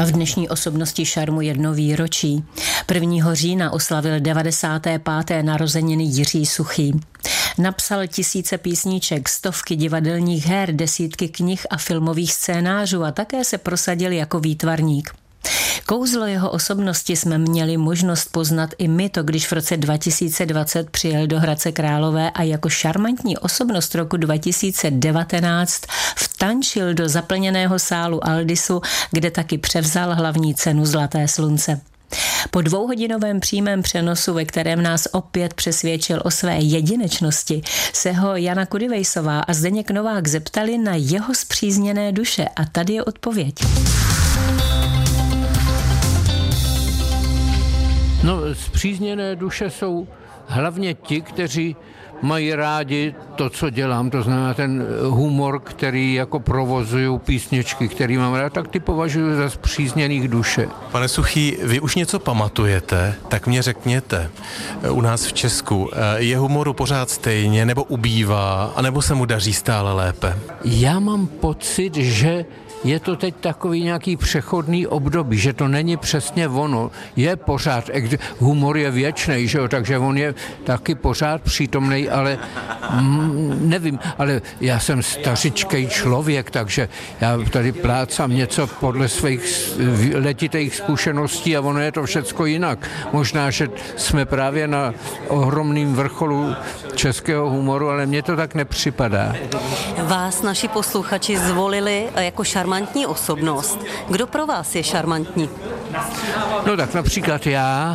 A v dnešní osobnosti šarmu jedno výročí. 1. října oslavil 95. narozeniny Jiří Suchý. Napsal tisíce písniček, stovky divadelních her, desítky knih a filmových scénářů a také se prosadil jako výtvarník. Kouzlo jeho osobnosti jsme měli možnost poznat i my, to když v roce 2020 přijel do Hradce Králové a jako šarmantní osobnost roku 2019 vtančil do zaplněného sálu Aldisu, kde taky převzal hlavní cenu Zlaté slunce. Po 2hodinovém přímém přenosu, ve kterém nás opět přesvědčil o své jedinečnosti, se ho Jana Kudivejsová a Zdeněk Novák zeptali na jeho spřízněné duše a tady je odpověď. No, spřízněné duše jsou hlavně ti, kteří mají rádi to, co dělám, to znamená ten humor, který jako provozují písničky, který mám rád, tak ty považuji za spřízněných duše. Pane Suchý, vy už něco pamatujete, tak mě řekněte, u nás v Česku je humoru pořád stejně, nebo ubývá, anebo se mu daří stále lépe? Já mám pocit, že je to teď takový nějaký přechodný období, že to není přesně ono. Je pořád, humor je věčnej, že jo, takže on je taky pořád přítomnej, ale nevím, ale já jsem stařičkej člověk, takže já tady plácám něco podle svých letitých zkušeností a ono je to všecko jinak. Možná, že jsme právě na ohromným vrcholu českého humoru, ale mně to tak nepřipadá. Vás naši posluchači zvolili jako šarmantní osobnost. Kdo pro vás je šarmantní? No tak například já.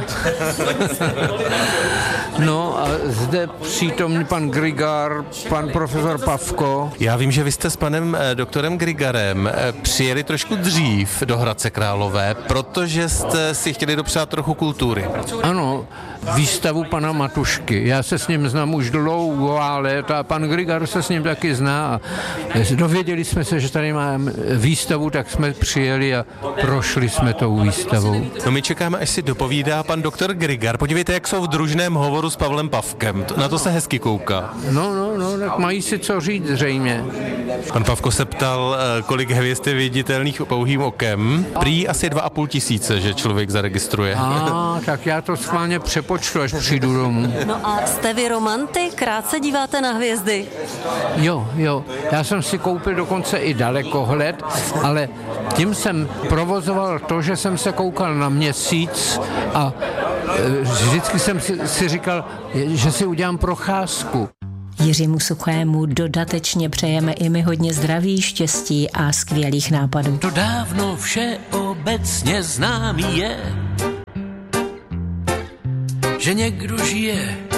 No a zde přítomný pan Grigar, pan profesor Pavko. Já vím, že vy jste s panem doktorem Grigarem přijeli trošku dřív do Hradce Králové, protože jste si chtěli dopřát trochu kultury. Ano, výstavu pana Matušky. Já se s ním znám už dlouhá léta a pan Grigar se s ním taky zná. A dověděli jsme se, že tady máme výstavu, tak jsme přijeli a prošli jsme tou výstavou. No my čekáme, až si dopovídá pan doktor Grigar. Podívejte, jak jsou v družném hovoru s Pavlem Pavkem. Na to se hezky kouká. No, tak mají si co říct zřejmě. Pan Pavko se ptal, kolik hvězd je viditelných pouhým okem. Prý asi 2 500, že člověk zaregistruje. Tak já to schválně přepočtu, až přijdu domů. No a jste vy romantik? Rád se díváte na hvězdy? Jo. Já jsem si koupil dokonce i dalekohled, ale tím jsem provozoval to, že jsem se koukal na Měsíc a vždycky jsem si říkal, že si udělám procházku. Jiřímu Suchému dodatečně přejeme i my hodně zdraví, štěstí a skvělých nápadů. To dávno vše obecně známý je, že někdo žije